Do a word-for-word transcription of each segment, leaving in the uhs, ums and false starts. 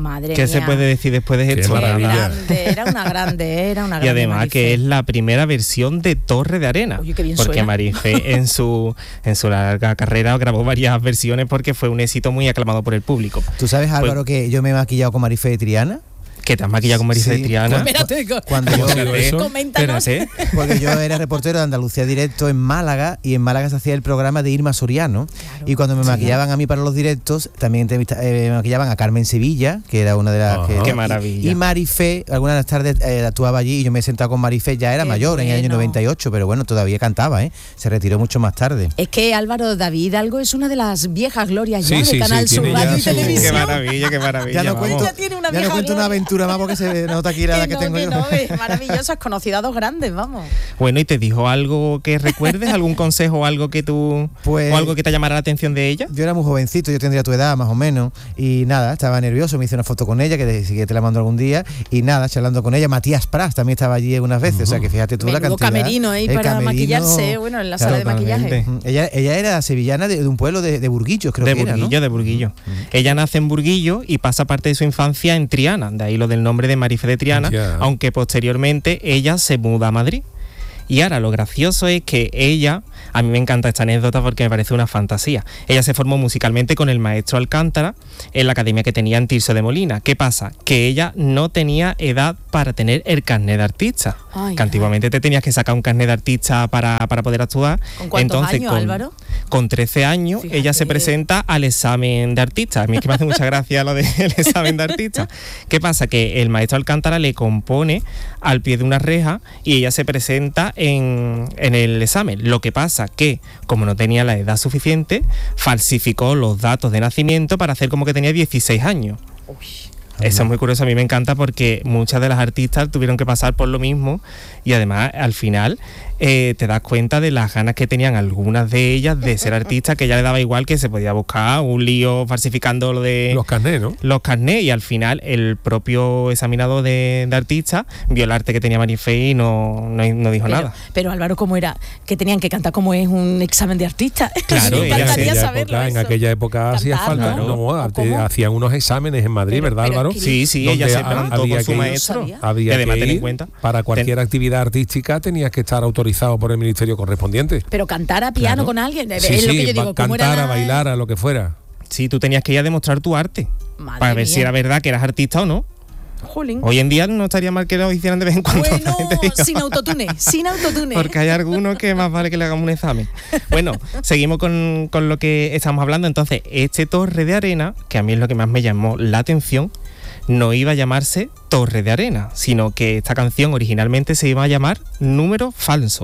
Madre ¿Qué mía. se puede decir después de esto? Qué grande, era una grande, era una grande. Y además Marifé. que es la primera versión de Torre de Arena. Oye, qué bien porque suena. Marifé en su en su larga carrera grabó varias versiones porque fue un éxito muy aclamado por el público. ¿Tú sabes, Álvaro, pues, que yo me he maquillado con Marifé de Triana? ¿Que te has maquillado con Marifé sí, de Triana? Espérate, cuando yo, coméntanos. Espérate, porque yo era reportero de Andalucía Directo en Málaga, y en Málaga se hacía el programa de Irma Soriano, claro, y cuando me sí. maquillaban a mí para los directos, también eh, me maquillaban a Carmen Sevilla, que era una de las... Que, ¡Qué maravilla! Y, y Marifé, algunas de las tardes eh, actuaba allí, y yo me he sentado con Marifé, ya era Qué mayor, bueno. en el año noventa y ocho, pero bueno, todavía cantaba, ¿eh? Se retiró mucho más tarde. Es que Álvaro, David Hidalgo es una de las viejas glorias sí, ya sí, de Canal sí, Sur Radio y su... Televisión. ¡Qué maravilla, qué maravilla! Ya no cuento, ya tiene una, ya no cuento una aventura más porque se nota aquí la que, que no, tengo que yo. No, es maravilloso, has conocido a dos grandes, vamos. Bueno, ¿y te dijo algo que recuerdes? ¿Algún consejo o algo que tú pues, o algo que te llamara la atención de ella? Yo era muy jovencito, yo tendría tu edad más o menos, y nada, estaba nervioso, me hice una foto con ella, que te, que te la mando algún día, y nada, charlando con ella. Matías Prats también estaba allí algunas veces, uh-huh. o sea que fíjate tú Menudo la cantidad. camerino, ¿eh? Para camerino, maquillarse, bueno, en la claro, sala de maquillaje. Ella, ella era sevillana de, de un pueblo de, de Burguillos, creo de que Burguillo, era, ¿no? De Burguillo, uh-huh. Ella nace en Burguillo y pasa parte de su infancia en Triana, de ahí lo del nombre de Marifé de Triana, yeah. aunque posteriormente ella se muda a Madrid. Y ahora lo gracioso es que ella, a mí me encanta esta anécdota porque me parece una fantasía. Ella se formó musicalmente con el maestro Alcántara en la academia que tenía en Tirso de Molina. ¿Qué pasa? Que ella no tenía edad para tener el carnet de artista. Ay, que antiguamente ay. te tenías que sacar un carnet de artista para, para poder actuar. ¿Con cuántos Entonces, años, con, Álvaro? Con trece años, Fíjate. ella se presenta al examen de artista. A mí es que me hace mucha gracia lo del examen de artista. ¿Qué pasa? Que el maestro Alcántara le compone al pie de una reja y ella se presenta En, en el examen. Lo que pasa que, como no tenía la edad suficiente, falsificó los datos de nacimiento para hacer como que tenía dieciséis años. Uy. Eso es muy curioso, a mí me encanta porque muchas de las artistas tuvieron que pasar por lo mismo y además al final eh, te das cuenta de las ganas que tenían algunas de ellas de ser artistas, que ya le daba igual, que se podía buscar un lío falsificando lo de los carnés, ¿no? Los carnés, y al final el propio examinador de, de artistas vio el arte que tenía Marifé y no, no, no dijo pero, nada. Pero Álvaro, ¿cómo era? Que tenían que cantar como es un examen de artista. Claro, sí, ella, en, época, en aquella época hacía falta, ¿no? no te, hacían unos exámenes en Madrid, pero, ¿verdad, pero Álvaro? Sí, sí, ella se preguntó por su maestro. Había que ir, en cuenta, para cualquier ten, actividad artística tenías que estar autorizado por el ministerio correspondiente. Pero cantar a piano claro. con alguien, sí, es sí, lo que yo digo. Cantar, era a bailar, a lo que fuera. Sí, tú tenías que ir a demostrar tu arte. Madre para ver mía. si era verdad que eras artista o no. Jolín. Hoy en día no estaría mal que lo hicieran de vez en cuando. Bueno, sin autotune, sin autotune. Porque hay algunos que más vale que le hagamos un examen. Bueno, seguimos con, con lo que estamos hablando. Entonces, este Torre de Arena, que a mí es lo que más me llamó la atención, no iba a llamarse Torre de Arena, sino que esta canción originalmente se iba a llamar Número Falso.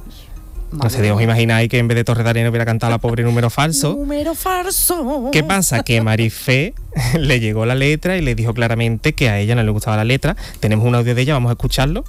No sé, os imagináis que en vez de Torre de Arena hubiera cantado la pobre Número Falso. Número falso. ¿Qué pasa? Que Marifé le llegó la letra y le dijo claramente que a ella no le gustaba la letra. Tenemos un audio de ella, vamos a escucharlo.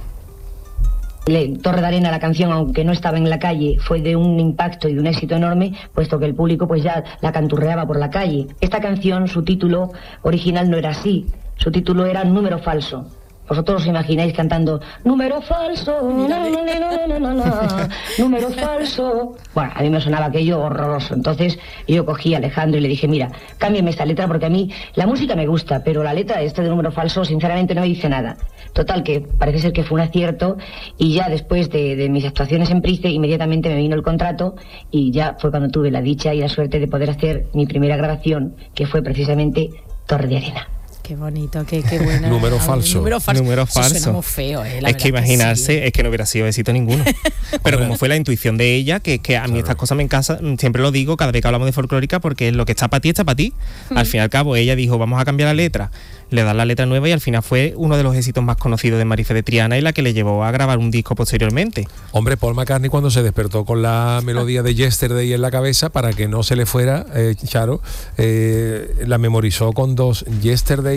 Torre de Arena, la canción, aunque no estaba en la calle, fue de un impacto y de un éxito enorme, puesto que el público pues ya la canturreaba por la calle. Esta canción, su título original no era así, su título era Número Falso. Vosotros os imagináis cantando número falso, na, na, na, na, na, na, número falso. Bueno, a mí me sonaba aquello horroroso. Entonces yo cogí a Alejandro y le dije, mira, cámbiame esta letra porque a mí la música me gusta, pero la letra de este de número falso sinceramente no me dice nada. Total, que parece ser que fue un acierto, y ya después de, de mis actuaciones en Price, inmediatamente me vino el contrato y ya fue cuando tuve la dicha y la suerte de poder hacer mi primera grabación, que fue precisamente Torre de Arena. Qué bonito, qué, qué buena. Número falso. Número falso. Número falso. Eso suena muy feo, eh, la es que imaginarse, que sí. es que no hubiera sido éxito ninguno. Pero como fue la intuición de ella, que, que a mí claro. estas cosas me encasan, siempre lo digo cada vez que hablamos de folclórica, porque lo que está para ti está para ti. Mm. Al fin y al cabo, ella dijo, vamos a cambiar la letra. Le dan la letra nueva y al final fue uno de los éxitos más conocidos de Marifé de Triana y la que le llevó a grabar un disco posteriormente. Hombre, Paul McCartney cuando se despertó con la melodía de Yesterday en la cabeza, para que no se le fuera, eh, Charo, eh, la memorizó con dos. Yesterday es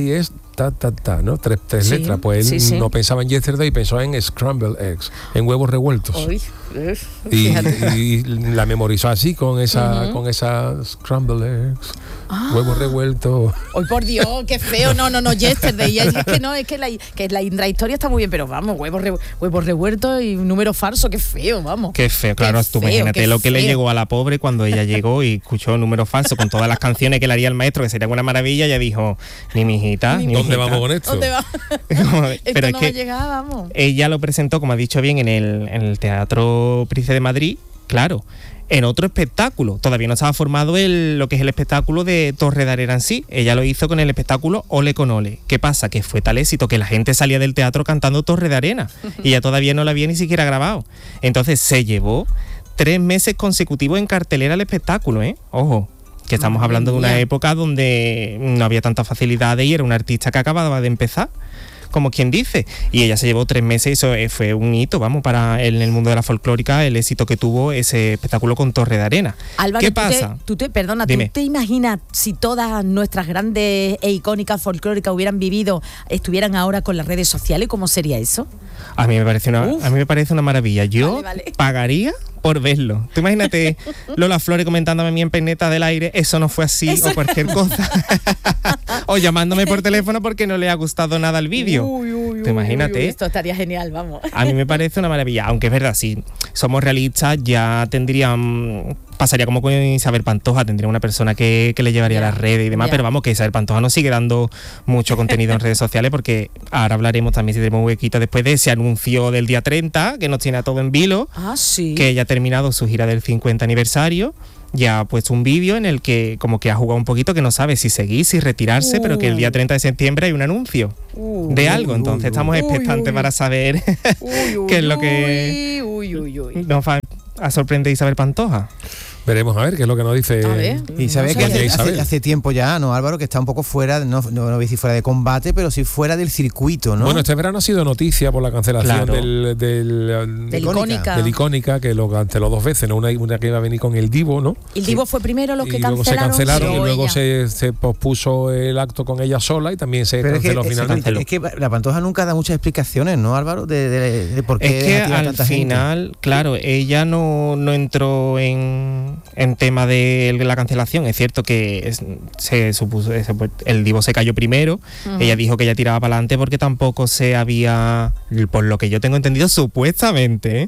ta, ta, ta, ¿no? Tres, tres Sí, letras. Pues él sí, sí. no pensaba en Yesterday, pensó en Scrambled Eggs, en huevos revueltos. Uy, Y, fíjate. y la memorizó así con esa, Ujú. con esa Scrambled Eggs, Ah. huevos revueltos. Hoy por Dios, qué feo. No, no, no, Yesterday. Es que no, es que la, que la, la historia está muy bien, pero vamos, huevos, re, huevos revueltos y un número falso, qué feo, vamos. Qué feo, claro, Qué tú feo, imagínate qué lo que le feo. llegó a la pobre cuando ella llegó y escuchó números falsos con todas las canciones que le haría el maestro, que sería una maravilla. Ella dijo, ni mi hijita, ni mi ¿Dónde hijita. vamos con esto? ¿Dónde va? Como- Esto Pero es no va a que llegar, vamos. ella lo presentó, como ha dicho bien, en el, en el Teatro Príncipe de Madrid, claro, en otro espectáculo. Todavía no estaba formado el, lo que es el espectáculo de Torre de Arena en sí. Ella lo hizo con el espectáculo Ole con Ole. ¿Qué pasa? Que fue tal éxito que la gente salía del teatro cantando Torre de Arena y ella todavía no la había ni siquiera grabado. Entonces se llevó tres meses consecutivos en cartelera el espectáculo, ¿eh? Ojo, que estamos Madre hablando de una mía. época donde no había tanta facilidad y era una artista que acababa de empezar, como quien dice, y ella se llevó tres meses y eso eh, fue un hito, vamos, para el, en el mundo de la folclórica, el éxito que tuvo ese espectáculo con Torre de Arena. Álvaro, ¿Qué ¿tú pasa? Te, tú te, perdona, Dime. ¿tú te imaginas si todas nuestras grandes e icónicas folclóricas hubieran vivido, estuvieran ahora con las redes sociales? ¿Cómo sería eso? A mí me parece una, Uf. a mí me parece una maravilla. Yo Vale, vale. pagaría por verlo. Tú imagínate Lola Flores comentándome a mí en Peineta del Aire, eso no fue así, Eso- o cualquier cosa. O llamándome por teléfono porque no le ha gustado nada el vídeo. Uy, uy, Tú imagínate. uy, uy, esto estaría genial, vamos. A mí me parece una maravilla, aunque es verdad, si somos realistas ya tendrían, pasaría como con Isabel Pantoja, tendría una persona que, que le llevaría Ya, a las redes y demás, ya. pero vamos, que Isabel Pantoja nos sigue dando mucho contenido en redes sociales, porque ahora hablaremos también, si tenemos un huequito, después de ese anuncio del día treinta, que nos tiene a todo en vilo, Ah, sí. que ella ha terminado su gira del cincuenta aniversario. Ya ha puesto un vídeo en el que como que ha jugado un poquito, que no sabe si seguir, si retirarse, pero que el día treinta de septiembre hay un anuncio Uh, de algo, entonces estamos uy, expectantes uy. para saber Uy, uy, qué es lo que Uy, uy, uy. nos va a sorprender Isabel Pantoja. Veremos a ver qué es lo que nos dice. A ver. Y sabes No que sé. hace, Isabel. hace, hace tiempo ya, ¿no, Álvaro? Que está un poco fuera, no, no, no voy a decir fuera de combate, pero sí fuera del circuito, ¿no? Bueno, este verano ha sido noticia por la cancelación Claro. del, del, Del Icónica. Icónica. del Icónica, que lo canceló dos veces, ¿no? Una, una que iba a venir con el Divo, ¿no? El Divo fue primero los que y luego se cancelaron. cancelaron y o luego ella. se, se pospuso el acto con ella sola y también se Pero es que, canceló es, finalmente. es que la Pantoja nunca da muchas explicaciones, ¿no, Álvaro? De, de- de por qué Es que deja tirar al tanta gente. final, claro, ella no, no entró en, en tema de la cancelación. Es cierto que es- se supuso, se- el Divo se cayó primero. Ujú. Ella dijo que ella tiraba para adelante porque tampoco se había, por lo que yo tengo entendido, supuestamente, ¿eh?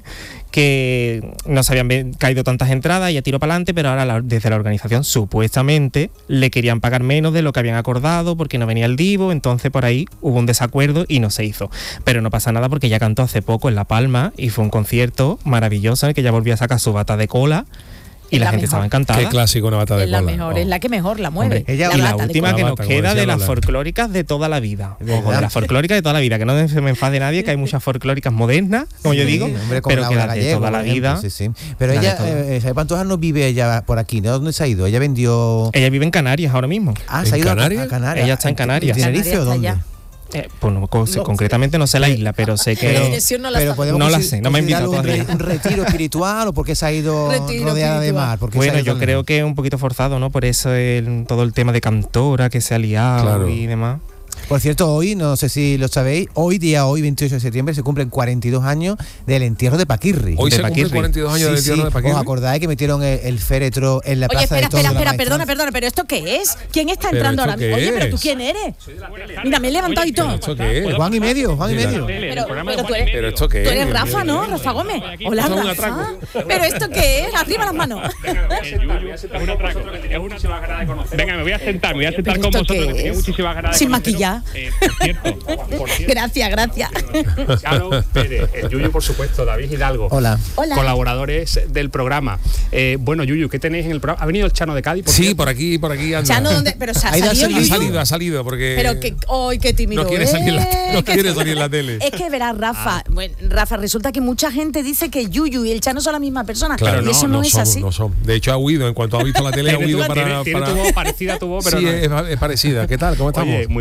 que no se habían ve- caído tantas entradas, ella tiró para adelante, pero ahora la- desde la organización supuestamente le querían pagar menos de lo que habían acordado porque no venía el Divo, entonces por ahí hubo un desacuerdo y no se hizo. Pero no pasa nada porque ella cantó hace poco en La Palma y fue un concierto maravilloso en el que ella volvió a sacar su bata de cola y Es la, la gente mejor. estaba encantada. Qué clásico, una bata de Es la cola. mejor, Oh. es la que mejor la mueve. Hombre, Ella- la y la lata de última cola. que cola. nos Como queda decía de las Lola. folclóricas de toda la vida. ¿Verdad? Ojo, de las folclóricas de toda la vida, que no se me enfade nadie, que hay muchas folclóricas modernas, como yo Sí, digo, hombre, como pero que Laura las de Gallego, toda la por ejemplo, vida. sí, sí. Pero las de ella, toda. eh, Isabel Pantoja no vive ella por aquí, ¿no? ¿Dónde se ha ido? Ella vendió... Ella vive en Canarias ahora mismo. Ah, se ha ¿En ido a- Canarias? a Canarias. Ella está en Canarias. ¿En Tenerife o Canarias dónde? está allá. Eh, pues no, co- No. concretamente no sé la isla, pero sé que... La Pero- dirección no la Pero sabe. podemos No la consi- sé, no me ha invitado considerarlo un, todavía. re- un retiro espiritual o porque se ha ido Retiro rodeada de espiritual. mar. Porque se ha Bueno, ido yo tan creo lejos. que es un poquito forzado, ¿no? Por eso el- todo el tema de cantora que se ha liado Claro. y demás. Por cierto, hoy, no sé si lo sabéis, hoy día hoy, veintiocho de septiembre, se cumplen cuarenta y dos años del entierro de Paquirri. Hoy de se cumplen Paquirri. cuarenta y dos años Sí, del sí. entierro de Paquirri. ¿Os acordáis que metieron el, el féretro en la Oye, plaza espera, de toros espera, de la espera, perdona, Maestranza? perdona, pero ¿esto qué es? ¿Quién está ¿Pero entrando esto ahora? qué Oye, pero ¿tú es? quién eres? Mira, me he levantado y todo. ¿Esto qué es? Juan y medio, Juan y Sí, la- medio. Pero, pero tú eres, ¿Pero esto qué tú es? eres Rafa, ¿no? Rafa Gómez. Hola, Esto es un Rafa. atraco. ¿Pero esto qué es? Arriba las manos. Venga, me voy a sentar, me voy a sentar ¿Pero con esto vosotros, qué que tenía es? muchísimas ganas de Sin conoceros. maquillar. Eh, por cierto, por cierto, Gracias, gracias. Chano Pérez, el Yuyu, por supuesto, David Hidalgo. Hola. Hola. Colaboradores del programa. Eh, bueno, Yuyu, ¿qué tenéis en el programa? ¿Ha venido el Chano de Cádiz? Por Sí, cierto? por aquí, por aquí anda. Chano, ¿dónde? Pero se ha Ha ido a salido salir- Ha Yuyu. salido, ha salido, porque... Pero que, ¡ay, qué tímido! No quiere es! salir en la- no Que- quiere salir en la tele. Es que verás, Rafa, bueno, Rafa, resulta que mucha gente dice que Yuyu y el Chano son la misma persona. Claro, y no, eso no, es son, así. no son. De hecho, ha huido. En cuanto ha visto la tele, ha Tiene huido tu- para... tiene- tiene para- tu voz parecida a tu voz, pero sí, no. es, es parecida. ¿Qué tal? ¿Cómo estamos? Oye, muy bien, muy bien.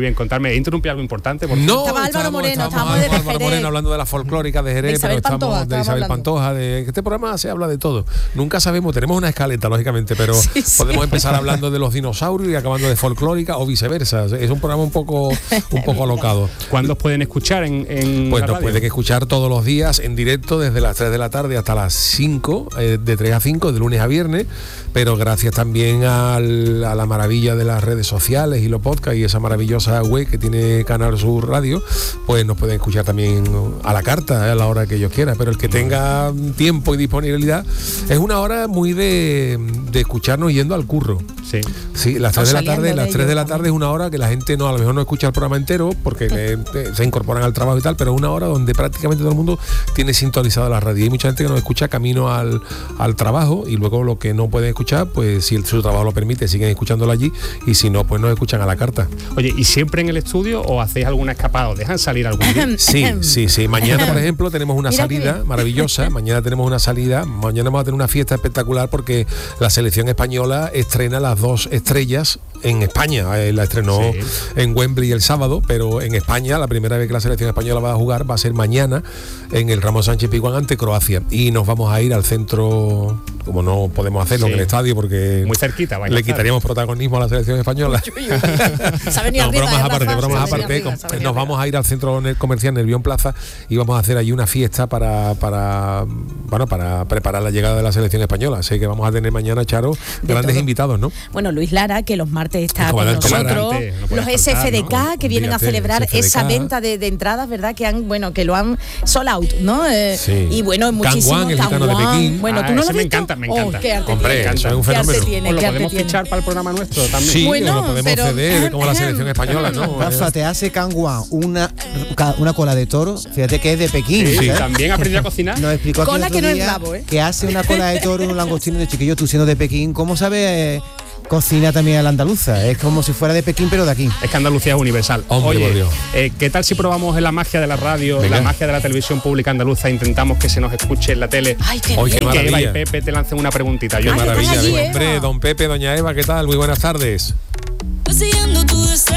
también contarme. ¿He interrumpido algo importante? Por no, estaba Álvaro Moreno, estábamos de Álvaro Jerez. Moreno hablando de la folclórica de Jerez, de Isabel pero estamos Pantoja, de Isabel hablando. Pantoja, de este programa se habla de todo. Nunca sabemos, tenemos una escaleta, lógicamente, pero sí, sí. podemos empezar hablando de los dinosaurios y acabando de folclórica o viceversa. Es un programa un poco, un poco alocado. ¿Cuándo os pueden escuchar en, en Pues la nos radio? pueden escuchar todos los días en directo desde las tres de la tarde hasta las cinco, eh, de tres a cinco, de lunes a viernes, pero gracias también al, a la maravilla de las redes sociales y los podcasts y esa maravillosa web que tiene Canal Sur Radio, pues nos pueden escuchar también a la carta, eh, a la hora que ellos quieran, pero el que tenga tiempo y disponibilidad, es una hora muy de, de escucharnos yendo al curro. Sí. Sí, las O tres de la saliendo tarde, de las tres de la ello tarde es una hora que la gente no, a lo mejor no escucha el programa entero porque le- eh, se incorporan al trabajo y tal, pero es una hora donde prácticamente todo el mundo tiene sintonizada la radio. Hay mucha gente que nos escucha camino al, al trabajo y luego lo que no pueden escuchar, pues si el, su trabajo lo permite, siguen escuchándolo allí y si no, pues nos escuchan a la carta. Oye, ¿y siempre en el estudio o hacéis alguna escapada? ¿Os dejan salir algún día? Sí, sí, sí. Mañana, por ejemplo, tenemos una Mira qué salida bien. maravillosa. Mañana tenemos una salida. Mañana vamos a tener una fiesta espectacular porque la selección española estrena las dos estrellas en España. Eh, la estrenó Sí. en Wembley el sábado, pero en España la primera vez que la selección española va a jugar va a ser mañana en el Ramón Sánchez Pizjuán ante Croacia. Y nos vamos a ir al centro, como no podemos hacerlo Sí. en el estadio porque Muy cerquita, vais a le estar. quitaríamos protagonismo a la selección española. Se ha venido No, arriba, bromas eh, aparte, Rafa, bromas se ha venido aparte. arriba, se ha Nos venido vamos a ir al centro comercial Nervión Plaza y vamos a hacer allí una fiesta para, para, bueno, para preparar la llegada de la selección española. Así que vamos a tener mañana, Charo, grandes todo. invitados, ¿no? Bueno, Luis Lara, que los martes está El con comandante nosotros, Lara. No puede los faltar, S F D K ¿no? que vienen a Fíjate, celebrar S F D K. esa venta de, de entradas, ¿verdad? Que han, bueno, que lo han sold out, ¿no? Eh, Sí. Y bueno, muchísimo. Canguán, el gitano de Canguán. Pekín. Bueno, Ah, tú no lo ese has me visto? encanta, me Oh, encanta. qué arte Hombre, tiene. eso es un Qué arte fenómeno. tiene, ¿O lo qué arte podemos tiene. fichar para el programa nuestro también? Sí, Bueno, lo podemos pero- ceder como la selección española, ¿no? Rafa, te hace Canguán una, una cola de toro, fíjate que es de Pekín. Sí, ¿sabes? también aprendió a cocinar. Nos explicó aquí Cola el otro que no es día rabo, ¿eh? que hace una cola de toro en un langostino de chiquillo, tú siendo de Pekín, ¿cómo sabes eh, cocina también a la andaluza? Es como si fuera de Pekín, pero de aquí. Es que Andalucía es universal. Hombre, Oye, por Dios. eh, ¿qué tal si probamos en la magia de la radio, Venga. la magia de la televisión pública andaluza, intentamos que se nos escuche en la tele? Ay, qué Oye, bien. Y que Eva y maravilla. Pepe te lancen una preguntita. Qué Yo Ay, que maravilla. estás allí, Digo, hombre, Eva. don Pepe, doña Eva, ¿qué tal? Muy buenas tardes. Persiguiendo tu deseo,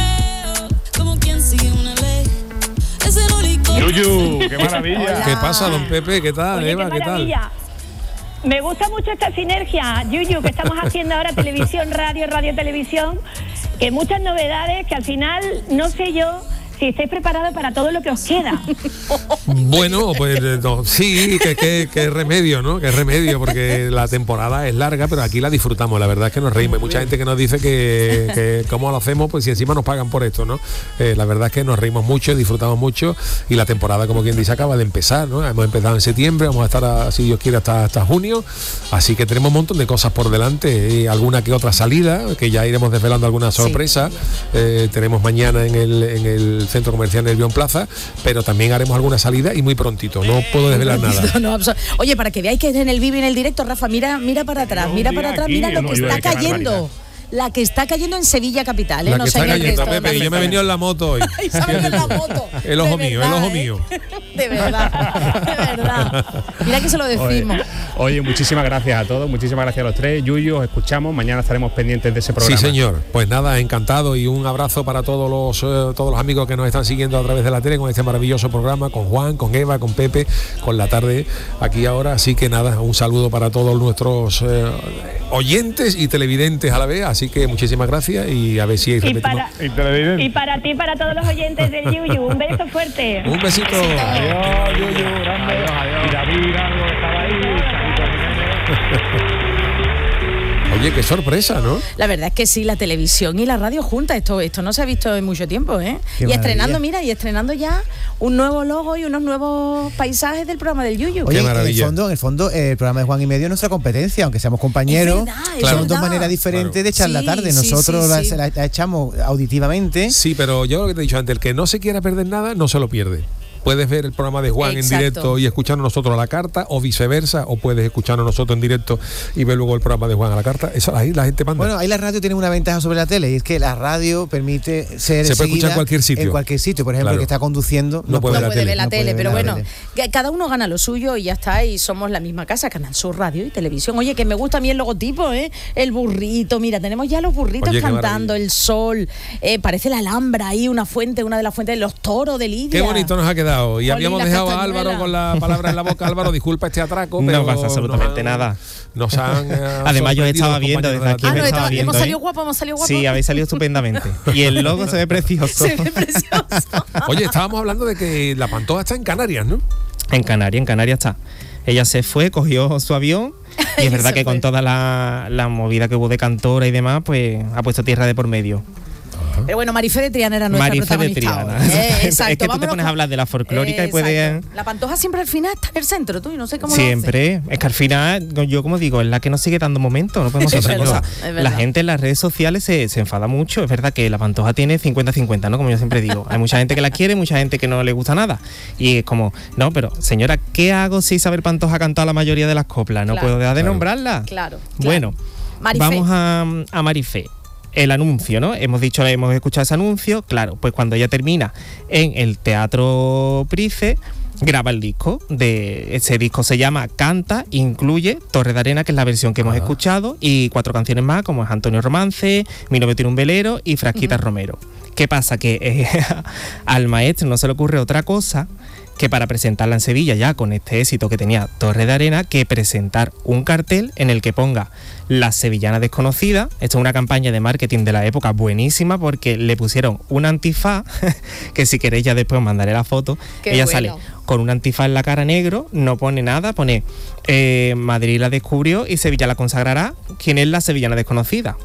como quien sigue una ley. Es el único. Yuyu, qué maravilla. ¿Qué pasa, don Pepe? ¿Qué tal, Oye, Eva? qué ¿Qué tal? maravilla. Me gusta mucho esta sinergia, Yuyu, que estamos haciendo ahora televisión, radio, radio, televisión, que muchas novedades que al final no sé yo si estáis preparados para todo lo que os queda. Bueno, pues eh, no, sí, que, que, que remedio, ¿no? Que remedio, porque la temporada es larga, pero aquí la disfrutamos. La verdad es que nos reímos. Hay mucha gente que nos dice que, que cómo lo hacemos, pues si encima nos pagan por esto, ¿no? Eh, la verdad es que nos reímos mucho, disfrutamos mucho y la temporada, como quien dice, acaba de empezar, ¿no? Hemos empezado en septiembre, vamos a estar, a- si Dios quiere, hasta, hasta junio. Así que tenemos un montón de cosas por delante y alguna que otra salida, que ya iremos desvelando alguna sorpresa. Eh, tenemos mañana en el, en el centro comercial Nervión Plaza, pero también haremos alguna salida y muy prontito. No puedo desvelar nada. No, no, absol- Oye, para que veáis que es en el vivo y en el directo, Rafa, mira, mira para atrás, No, mira mira para atrás, aquí, mira lo no que llueve, está qué cayendo. barbaridad. La que está cayendo en Sevilla capital, ¿eh? La No que sé está en el cayendo, resto de Pepe, y yo me he venido en la moto hoy. Ay, se ha venido en la moto. El ojo De mío, verdad, el ojo ¿eh? mío. De verdad, de verdad. Mira que se lo Oye, decimos. oye, muchísimas gracias a todos, muchísimas gracias a los tres. Yuyu, os escuchamos, mañana estaremos pendientes de ese programa. Sí, señor. Pues nada, encantado y un abrazo para todos los eh, todos los amigos que nos están siguiendo a través de la tele con este maravilloso programa, con Juan, con Eva, con Pepe, con la tarde aquí ahora. Así que nada, un saludo para todos nuestros eh, oyentes y televidentes a la vez. Así que muchísimas gracias y a ver si Y repetimos. para, y para ti, para todos los oyentes del Yuyu, un beso fuerte. Un besito. Adiós, Yuyu, grande. Adiós, adiós. Y David Hidalgo estaba ahí. Chaquito Jiménez. Oye, qué sorpresa, ¿no? La verdad es que sí, la televisión y la radio juntas, esto, esto no se ha visto en mucho tiempo, ¿eh? Qué y maravilla. estrenando, mira, y estrenando ya un nuevo logo y unos nuevos paisajes del programa del Yuyu. Oye, Qué en el maravilla. fondo, en el fondo, eh, el programa de Juan y Medio es nuestra competencia, aunque seamos compañeros. Es verdad, es son verdad. dos maneras diferentes Claro. de echar la Sí, tarde. sí, Nosotros sí, la, sí. la- la echamos auditivamente. Sí, pero yo lo que te he dicho antes, el que no se quiera perder nada, no se lo pierde. puedes ver el programa de Juan Exacto. en directo y escucharnos nosotros a la carta, o viceversa, o puedes escucharnos nosotros en directo y ver luego el programa de Juan a la carta. Eso ahí la gente manda. Bueno, ahí la radio tiene una ventaja sobre la tele, y es que la radio permite ser Se puede escuchar en cualquier sitio. En cualquier sitio, por ejemplo, Claro. el que está conduciendo No puede no ver la puede tele. ver la No tele, puede ver pero la bueno, tele. que cada uno gana lo suyo y ya está, y somos la misma casa, Canal Sur Radio y Televisión. Oye, que me gusta a mí el logotipo, ¿eh? El burrito, mira, tenemos ya los burritos Oye, qué cantando, maravilla. el sol, eh, parece la Alhambra ahí, una fuente, una de las fuentes de los toros de Lidia. Qué bonito nos ha quedado. Y Jolín, habíamos las dejado a castañuelas. Álvaro con la palabra en la boca. Álvaro, disculpa este atraco, pero No pasa absolutamente nos han- nada. Nos han eh, Además, yo sorprendido estaba los viendo compañeros desde de aquí, la Ah, me no, tele. estaba estaba- viendo, hemos ¿eh? salido guapos, hemos salido guapos. Sí, habéis salido estupendamente. Y el logo se ve precioso. Se ve precioso. Oye, estábamos hablando de que la Pantoja está en Canarias, ¿no? En Canarias, en Canarias está. Ella se fue, cogió su avión y es verdad Se que fue. con toda la, la movida que hubo de cantora y demás, pues ha puesto tierra de por medio. Pero bueno, Marife de Triana era nuestra Marife de protagonista Triana. hoy. Eh, Es exacto. que tú te Vámonos pones a con- hablar de la folclórica y puedes... Exacto. La Pantoja siempre al final está en el centro, tú, y no sé cómo lo Siempre, es que al final, yo como digo, es la que nos sigue dando momento, no podemos Es hacer otra verdad, cosa. es verdad. La gente en las redes sociales se, se enfada mucho, es verdad que la Pantoja tiene cincuenta cincuenta, ¿no? Como yo siempre digo, hay mucha gente que la quiere, mucha gente que no le gusta nada. Y es como, no, pero señora, ¿qué hago si Isabel Pantoja ha cantado la mayoría de las coplas? No Claro. puedo dejar de Claro. nombrarla. Claro, claro. Bueno, Marifé. vamos a, a Marifé. El anuncio, ¿no? Hemos dicho, hemos escuchado ese anuncio. Claro, pues cuando ella termina en el Teatro Price, graba el disco. De ese disco se llama Canta, incluye Torre de Arena, que es la versión que hemos Ah. escuchado, y cuatro canciones más, como es Antonio Romance, Mi novio tiene un velero y Frasquita Romero. ¿Qué pasa? Que eh, al maestro no se le ocurre otra cosa que para presentarla en Sevilla, ya con este éxito que tenía Torre de Arena, que presentar un cartel en el que ponga La Sevillana Desconocida. Esto es una campaña de marketing de la época buenísima, porque le pusieron un antifaz, que si queréis ya después os mandaré la foto. Qué Ella bueno. sale con un antifaz en la cara negro, no pone nada, pone eh, Madrid la descubrió y Sevilla la consagrará. ¿Quién es la Sevillana Desconocida?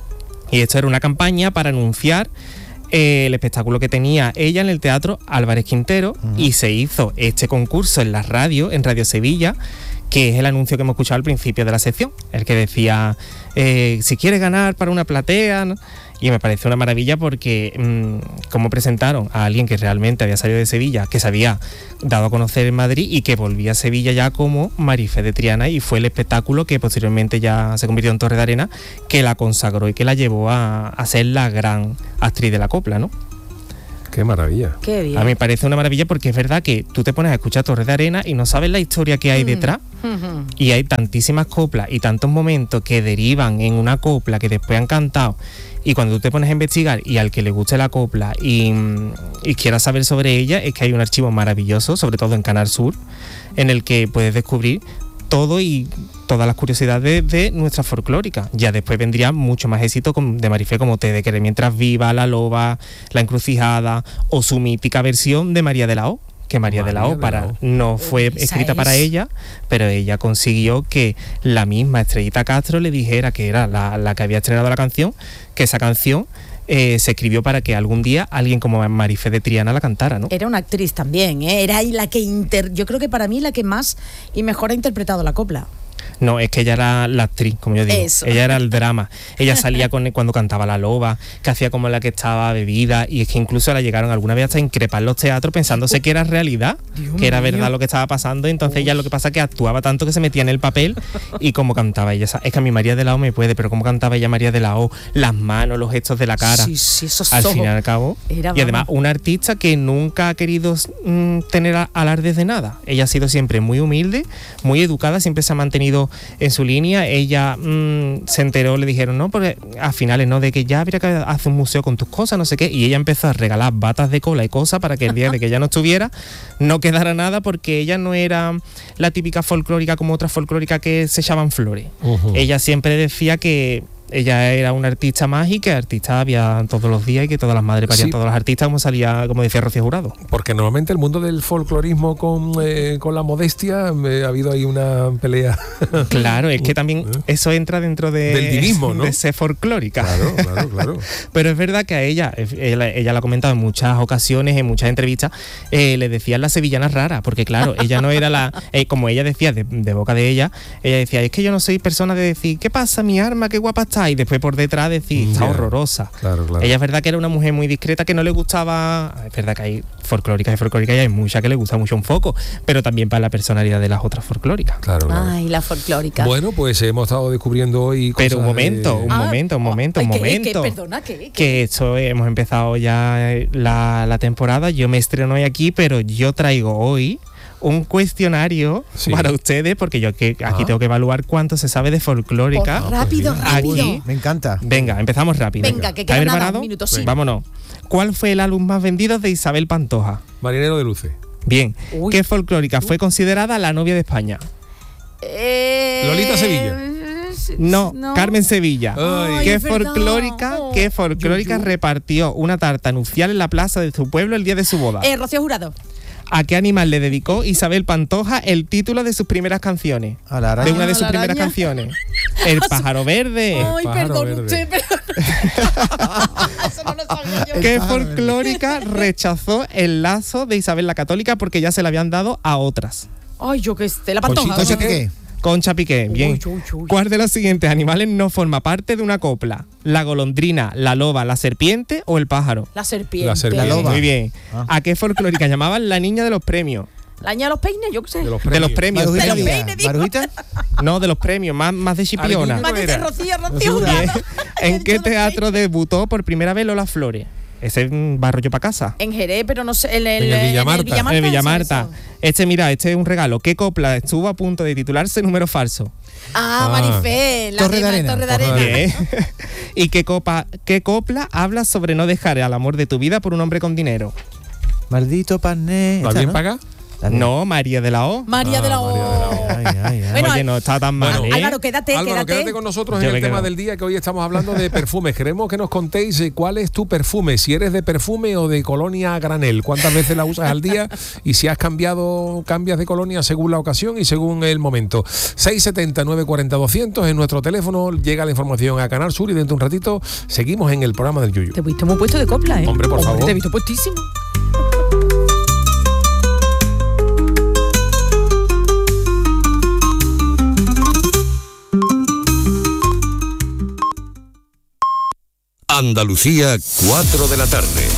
Y esto era una campaña para anunciar eh, el espectáculo que tenía ella en el Teatro Álvarez Quintero, uh-huh. y se hizo este concurso en la radio, en Radio Sevilla, que es el anuncio que hemos escuchado al principio de la sección, el que decía, eh, si quieres ganar para una platea, ¿no? Y me parece una maravilla porque mmm, como presentaron a alguien que realmente había salido de Sevilla, que se había dado a conocer en Madrid y que volvía a Sevilla ya como Marife de Triana, y fue el espectáculo que posteriormente ya se convirtió en Torre de Arena, que la consagró y que la llevó a, a ser la gran actriz de la copla, ¿no? Qué maravilla. Qué bien. A mí me parece una maravilla porque es verdad que tú te pones a escuchar Torre de Arena y no sabes la historia que hay Mm. detrás. Ujú. Y hay tantísimas coplas y tantos momentos que derivan en una copla que después han cantado. Y cuando tú te pones a investigar, y al que le guste la copla y, y quiera saber sobre ella, es que hay un archivo maravilloso, sobre todo en Canal Sur, en el que puedes descubrir todo y todas las curiosidades de nuestra folclórica. Ya después vendría mucho más éxito con- de Marifé, como Te de querer mientras viva, La Loba, La Encrucijada, o su mítica versión de María de la O, que María, María de la O, de la para, O. no fue Esa escrita es. para ella, pero ella consiguió que la misma Estrellita Castro le dijera, que era la, la que había estrenado la canción, que esa canción eh, se escribió para que algún día alguien como Marife de Triana la cantara, ¿no? Era una actriz también, ¿eh? Era ahí la que inter... yo creo que para mí la que más y mejor ha interpretado la copla. No, es que ella era la actriz, como yo digo. Eso. Ella era el drama. Ella salía con cuando cantaba La Loba, que hacía como la que estaba bebida, y es que incluso la llegaron alguna vez hasta a increpar los teatros pensándose que era realidad, Dios que era mío. verdad lo que estaba pasando. Entonces ella lo que pasa es que actuaba tanto que se metía en el papel, y como cantaba ella. Es que a mí María de la O me puede, pero como cantaba ella María de la O, las manos, los gestos de la cara. Sí, sí, esos Al ojos. fin y al cabo. Era, Y además, vamos. una artista que nunca ha querido mm, tener a- alardes de nada. Ella ha sido siempre muy humilde, muy educada, siempre se ha mantenido en su línea. Ella mm, se enteró, le dijeron, no, porque a finales, ¿no? De que ya habría que hacer un museo con tus cosas, no sé qué. Y ella empezó a regalar batas de cola y cosas para que el día de que ella no estuviera, no quedara nada, porque ella no era la típica folclórica como otras folclóricas que se echaban flores. Ujú. Ella siempre decía que ella era una artista más y que artistas había todos los días y que todas las madres parían Sí. todos los artistas, como salía, como decía Rocío Jurado. Porque normalmente el mundo del folclorismo con, eh, con la modestia, eh, ha habido ahí una pelea. Claro, es que también eso entra dentro de, Del divismo, ¿no? de ser folclórica. Claro, claro, claro. Pero es verdad que a ella, ella, ella lo ha comentado en muchas ocasiones, en muchas entrevistas, eh, le decían la sevillana rara, porque claro, ella no era la, eh, como ella decía, de, de boca de ella, ella decía, es que yo no soy persona de decir, ¿qué pasa, mi arma, qué guapa está? gusta y después por detrás decir, está Ya. horrorosa. Claro, claro. Ella es verdad que era una mujer muy discreta, que no le gustaba, es verdad que hay folclóricas y folclóricas y hay muchas que le gusta mucho un foco, pero también para la personalidad de las otras folclóricas. Claro, claro. Ay, la folclórica. Bueno, pues hemos estado descubriendo hoy cosas Pero un momento, de- un Ah, momento, un momento, un ay, ¿qué, momento. qué? Perdona, ¿qué? ¿Qué? Que esto eh, hemos empezado ya eh, la, la temporada, yo me estreno hoy aquí, pero yo traigo hoy un cuestionario Sí. para ustedes, porque yo que aquí Ah. tengo que evaluar cuánto se sabe de folclórica. Por rápido, mira. rápido. Aquí. Me encanta. Venga, empezamos rápido. Venga, que ¿Estáis queda nada, preparados? un minuto, sí. Vámonos. ¿Cuál fue el álbum más vendido de Isabel Pantoja? Marinero de Luces. Bien. Uy. ¿Qué folclórica fue considerada la novia de España? Eh, Lolita Sevilla. No, Carmen Sevilla. Ay, ¿Qué es verdad. folclórica, Oh. qué folclórica Yuyu. repartió una tarta nupcial en la plaza de su pueblo el día de su boda? Eh, Rocío Jurado. ¿A qué animal le dedicó Isabel Pantoja el título de sus primeras canciones? A la De araña. una de Ah, sus la primeras araña. canciones. El pájaro verde. Ay, pájaro perdón, verde. usted, perdón. Eso no lo sabía yo. ¿Qué folclórica rechazó el lazo de Isabel la Católica porque ya se le habían dado a otras? Ay, yo que sé, la pantoja. Conchita Concha Piqué. Concha Piqué, bien. Uy, uy, uy. ¿Cuál de los siguientes animales no forma parte de una copla? ¿La golondrina, la loba, la serpiente o el pájaro? La serpiente. La serpiente. La loba. Muy bien. Ah. ¿A qué folclórica llamaban la niña de los premios? La niña de los peines, yo qué sé. De los De los premios. Marujita Pero Díaz. peine, digo. Marujita. No, de los premios, más, más de chipiona. Arguillo. Más de era? Rocío, Rocío Rocío Jurado. Bien. ¿En El qué de los teatro debutó por primera vez Lola Flores? Ese es un barro yo para casa. En Jerez, pero no sé, en el, En el Villamarta. Villamarta, En Villamarta. eso, eso. Este, mira, este es un regalo. ¿Qué copla estuvo a punto de titularse Número Falso? Ah, Ah. Torre la Torre de de Arena. Torre de Torre de Arena. Bien. ¿Y qué, copa, qué copla habla sobre no dejar al amor de tu vida por un hombre con dinero? Maldito pané. ¿Está Esta, bien ¿no? pagado? La de- No, María de la O. María Ah, de la María de la O. O. Ay, ay, ay. Bueno, Oye, no está tan mal, ¿eh? Álvaro, quédate, Álvaro, quédate. quédate con nosotros Yo en me el tema quedo. del día, que hoy estamos hablando de perfumes. Queremos que nos contéis eh, cuál es tu perfume, si eres de perfume o de colonia a granel, cuántas veces la usas al día y si has cambiado, cambias de colonia según la ocasión y según el momento. seis setenta, nueve cuarenta, doscientos en nuestro teléfono, llega la información a Canal Sur y dentro de un ratito seguimos en el programa del Yuyu. Te he visto muy puesto de copla, ¿eh? Hombre, por favor. Te he visto puestísimo. Andalucía, cuatro de la tarde.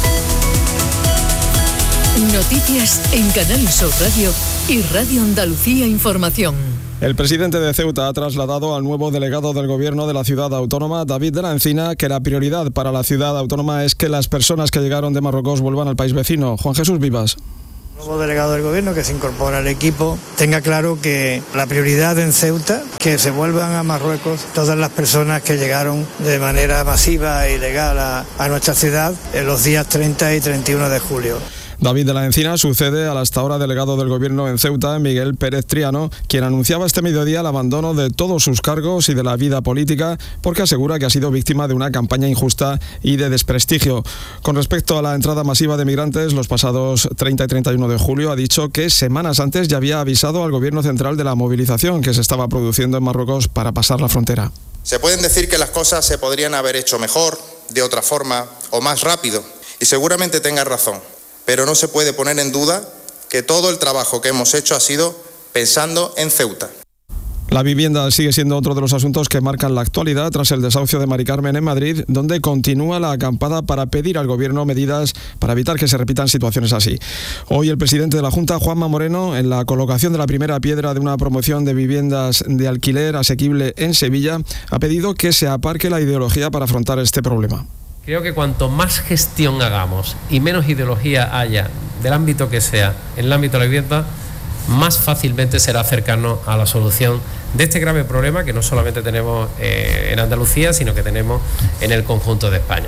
Noticias en Canal Sur Radio y Radio Andalucía Información. El presidente de Ceuta ha trasladado al nuevo delegado del gobierno de la ciudad autónoma, David de la Encina, que la prioridad para la ciudad autónoma es que las personas que llegaron de Marruecos vuelvan al país vecino. Juan Jesús Vivas. El nuevo delegado del gobierno que se incorpora al equipo tenga claro que la prioridad en Ceuta, que se vuelvan a Marruecos todas las personas que llegaron de manera masiva e ilegal a, a nuestra ciudad en los días treinta y treinta y uno de julio. David de la Encina sucede al hasta ahora delegado del gobierno en Ceuta, Miguel Pérez Triano, quien anunciaba este mediodía el abandono de todos sus cargos y de la vida política porque asegura que ha sido víctima de una campaña injusta y de desprestigio. Con respecto a la entrada masiva de migrantes los pasados treinta y treinta y uno de julio, ha dicho que semanas antes ya había avisado al gobierno central de la movilización que se estaba produciendo en Marruecos para pasar la frontera. Se pueden decir que las cosas se podrían haber hecho mejor, de otra forma o más rápido, y seguramente tenga razón. Pero no se puede poner en duda que todo el trabajo que hemos hecho ha sido pensando en Ceuta. La vivienda sigue siendo otro de los asuntos que marcan la actualidad tras el desahucio de Mari Carmen en Madrid, donde continúa la acampada para pedir al gobierno medidas para evitar que se repitan situaciones así. Hoy el presidente de la Junta, Juanma Moreno, en la colocación de la primera piedra de una promoción de viviendas de alquiler asequible en Sevilla, ha pedido que se aparque la ideología para afrontar este problema. Creo que cuanto más gestión hagamos y menos ideología haya, del ámbito que sea, en el ámbito de la vivienda, más fácilmente será acercarnos a la solución de este grave problema que no solamente tenemos eh, en Andalucía, sino que tenemos en el conjunto de España.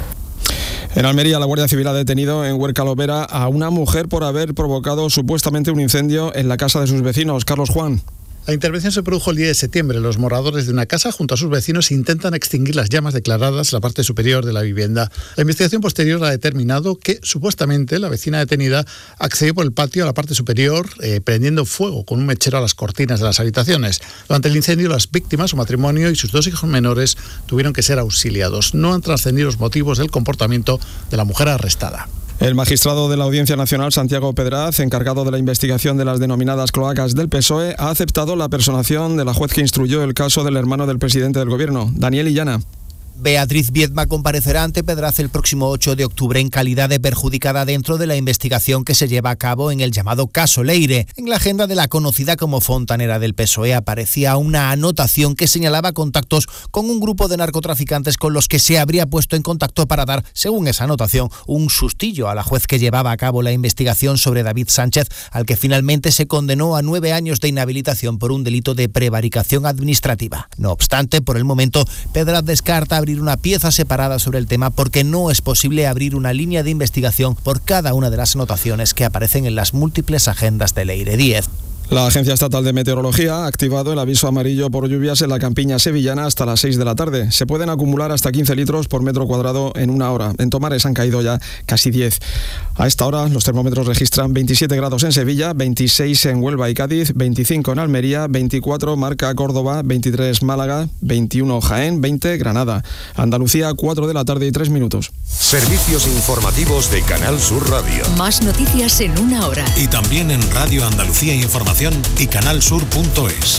En Almería, la Guardia Civil ha detenido en Huerca Lobera a una mujer por haber provocado supuestamente un incendio en la casa de sus vecinos. Carlos Juan. La intervención se produjo el diez de septiembre. Los moradores de una casa junto a sus vecinos intentan extinguir las llamas declaradas en la parte superior de la vivienda. La investigación posterior ha determinado que supuestamente la vecina detenida accedió por el patio a la parte superior eh, prendiendo fuego con un mechero a las cortinas de las habitaciones. Durante el incendio, las víctimas, su matrimonio y sus dos hijos menores tuvieron que ser auxiliados. No han trascendido los motivos del comportamiento de la mujer arrestada. El magistrado de la Audiencia Nacional, Santiago Pedraz, encargado de la investigación de las denominadas cloacas del P S O E, ha aceptado la personación de la juez que instruyó el caso del hermano del presidente del gobierno, Daniel Illana. Beatriz Viedma comparecerá ante Pedraz el próximo ocho de octubre en calidad de perjudicada dentro de la investigación que se lleva a cabo en el llamado caso Leire. En la agenda de la conocida como fontanera del P S O E aparecía una anotación que señalaba contactos con un grupo de narcotraficantes con los que se habría puesto en contacto para dar, según esa anotación, un sustillo a la juez que llevaba a cabo la investigación sobre David Sánchez, al que finalmente se condenó a nueve años de inhabilitación por un delito de prevaricación administrativa. No obstante, por el momento, Pedraz descarta abrir una pieza separada sobre el tema porque no es posible abrir una línea de investigación por cada una de las anotaciones que aparecen en las múltiples agendas de Leire diez. La Agencia Estatal de Meteorología ha activado el aviso amarillo por lluvias en la campiña sevillana hasta las seis de la tarde. Se pueden acumular hasta quince litros por metro cuadrado en una hora. En Tomares han caído ya casi diez. A esta hora los termómetros registran veintisiete grados en Sevilla, veintiséis en Huelva y Cádiz, veinticinco en Almería, veinticuatro marca Córdoba, veintitrés Málaga, veintiuno Jaén, veinte Granada. Andalucía, cuatro de la tarde y tres minutos. Servicios informativos de Canal Sur Radio. Más noticias en una hora. Y también en Radio Andalucía Información y canal sur punto es.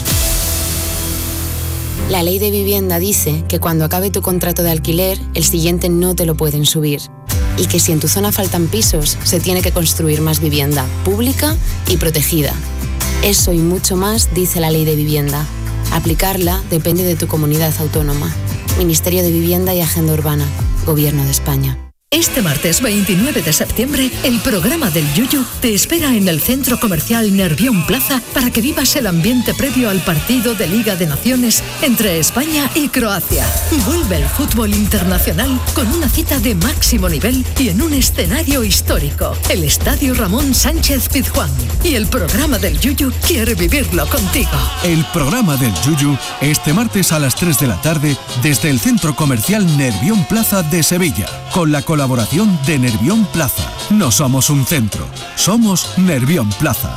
La ley de vivienda dice que cuando acabe tu contrato de alquiler, el siguiente no te lo pueden subir. Y que si en tu zona faltan pisos, se tiene que construir más vivienda pública y protegida. Eso y mucho más dice la ley de vivienda. Aplicarla depende de tu comunidad autónoma. Ministerio de Vivienda y Agenda Urbana. Gobierno de España. Este martes veintinueve de septiembre, el programa del Yuyu te espera en el Centro Comercial Nervión Plaza para que vivas el ambiente previo al partido de Liga de Naciones entre España y Croacia. Vuelve el fútbol internacional con una cita de máximo nivel y en un escenario histórico, el Estadio Ramón Sánchez Pizjuán. Y el programa del Yuyu quiere vivirlo contigo. El programa del Yuyu este martes a las tres de la tarde desde el Centro Comercial Nervión Plaza de Sevilla, con la colaboración Colaboración de Nervión Plaza. No somos un centro, somos Nervión Plaza.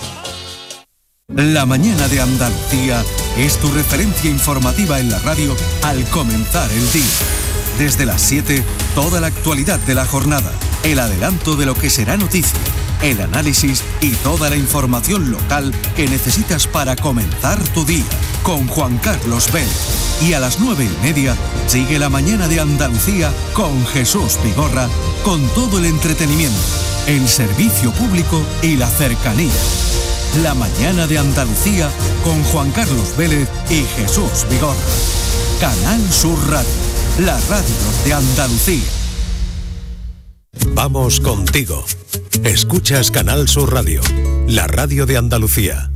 La mañana de Andalucía es tu referencia informativa en la radio al comenzar el día. Desde las siete, toda la actualidad de la jornada, el adelanto de lo que será noticia, el análisis y toda la información local que necesitas para comenzar tu día. Con Juan Carlos Vélez. Y a las nueve y media sigue la mañana de Andalucía con Jesús Vigorra, con todo el entretenimiento, el servicio público y la cercanía. La mañana de Andalucía con Juan Carlos Vélez y Jesús Vigorra. Canal Sur Radio, la radio de Andalucía. Vamos contigo. Escuchas Canal Sur Radio, la radio de Andalucía.